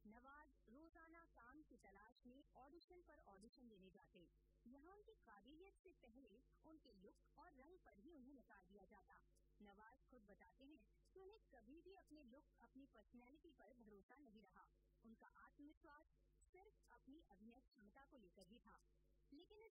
नवाज रोजाना काम की तलाश में ऑडिशन पर ऑडिशन देने जाते। यहाँ उनकी काबिलियत से पहले उनके लुक और रंग पर ही उन्हें निकाल दिया जाता। नवाज खुद बताते हैं कि उन्हें कभी भी अपने लुक, अपनी पर्सनैलिटी पर भरोसा नहीं रहा। उनका आत्मविश्वास सिर्फ अपनी अभिनय क्षमता को लेकर ही था। लेकिन इस